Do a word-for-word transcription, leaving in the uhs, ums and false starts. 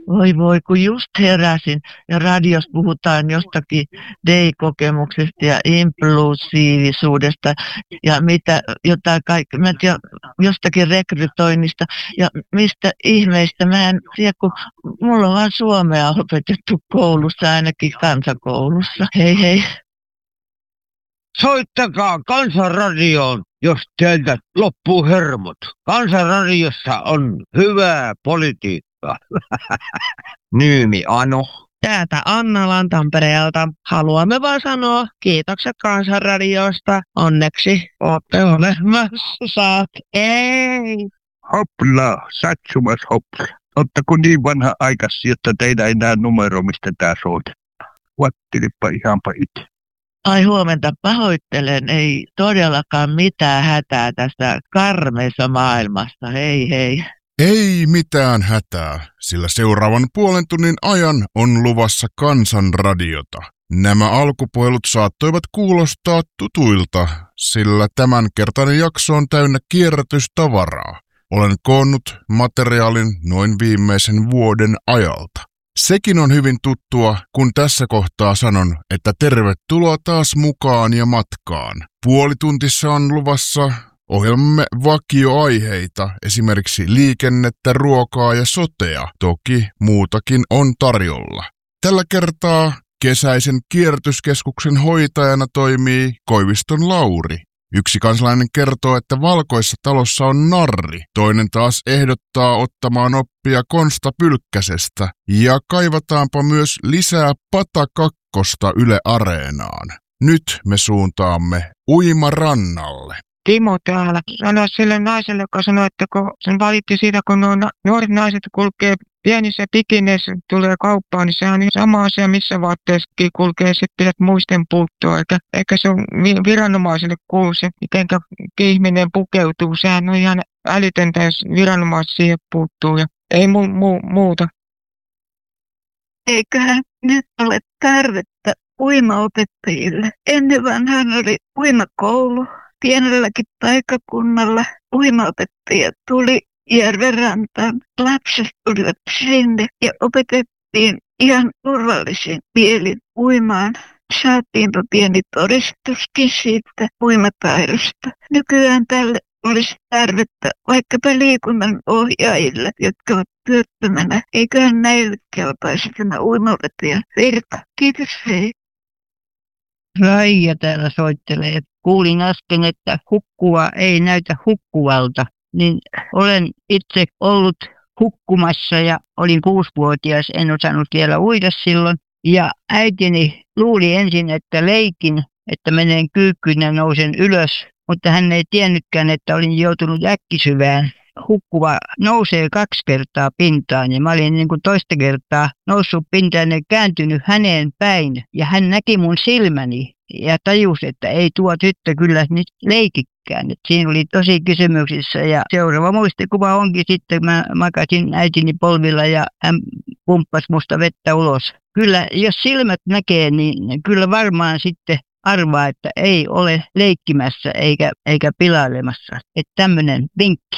Voi voi, kun just heräsin ja radiossa puhutaan jostakin D-kokemuksesta ja impulsiivisuudesta ja mitä jotain kaikkea, mä en tiedä, jostakin rekrytoinnista ja mistä ihmeistä. Mä en tiedä, kun mulla on vaan suomea opetettu koulussa, ainakin kansakoulussa. Hei hei. Soittakaa Kansanradioon, jos teiltä loppuu hermot. Kansanradiossa on hyvää politiikkaa. Nyymi Ano. Täältä Annalan Tampereelta. Haluamme vaan sanoa kiitokset Kansanradiosta. Onneksi olette olemassa. Saat. Ei. Hopla, satsumas hopla. Ottako niin vanha aikasi, jotta teillä ei näe numero, mistä tää soitetaan? Vattilipa ihanpa itse. Ai huomenta, pahoittelen, ei todellakaan mitään hätää tässä karmeessa maailmassa, hei hei. Ei mitään hätää, sillä seuraavan puolen tunnin ajan on luvassa Kansanradiota. Nämä alkupuhelut saattoivat kuulostaa tutuilta, sillä tämänkertainen jakso on täynnä kierrätystavaraa. Olen koonnut materiaalin noin viimeisen vuoden ajalta. Sekin on hyvin tuttua, kun tässä kohtaa sanon, että tervetuloa taas mukaan ja matkaan. Puolituntissa on luvassa ohjelmamme vakioaiheita, esimerkiksi liikennettä, ruokaa ja sotea. Toki muutakin on tarjolla. Tällä kertaa kesäisen kierrätyskeskuksen hoitajana toimii Koiviston Lauri. Yksi kansalainen kertoo, että valkoisessa talossa on narri. Toinen taas ehdottaa ottamaan oppia Konsta Pylkkäsestä. Ja kaivataanpa myös lisää Patakakkosta Yle Areenaan. Nyt me suuntaamme Uimarannalle. Timo täällä sanoi sille naiselle, joka sanoi, että kun sen valitti siitä, kun nuo nuoret naiset kulkee pienissä bikineissä, tulee kauppaan, niin sehän on sama asia, missä vaatteessakin kulkee, sitten pidät muisten puuttua, eikä, eikä se on viranomaisille kuulu se, miten ihminen pukeutuu, sehän on ihan älytöntä, jos viranomaiset siihen puuttuu ja ei mu- mu- muuta. Eiköhän nyt ole tarvetta uimaopettajille. Ennen vanhaan oli uimakoulu. Pienelläkin paikkakunnalla uimaopettajat tuli järvenrantaan. Lapset tulivat sinne ja opetettiin ihan turvallisin mielin uimaan. Saatiinpa pieni todistuskin siitä uimataidosta. Nykyään tälle olisi tarvetta vaikkapa liikunnan ohjaajille, jotka ovat työttömänä. Eiköhän näille kelpaisi tämä uimaopettajan virka. Kiitos, hei. Raija täällä soittelee. Kuulin äsken, että hukkuva ei näytä hukkuvalta, niin olen itse ollut hukkumassa ja olin kuusivuotias, en osannut vielä uida silloin. Ja äitini luuli ensin, että leikin, että menen kyykkyyn ja nousen ylös, mutta hän ei tiennytkään, että olin joutunut äkkisyvään. Hukkuva nousee kaksi kertaa pintaan ja mä olin niin kuin toista kertaa noussut pintaan ja kääntynyt häneen päin. Ja hän näki mun silmäni ja tajusi, että ei tuo tyttö kyllä nyt leikikään. Et siinä oli tosi kysymyksissä ja seuraava muistikuva onkin sitten, mä makasin äitini polvilla ja hän pumppasi musta vettä ulos. Kyllä jos silmät näkee, niin kyllä varmaan sitten arvaa, että ei ole leikkimässä eikä, eikä pilailemassa. Että tämmöinen vinkki.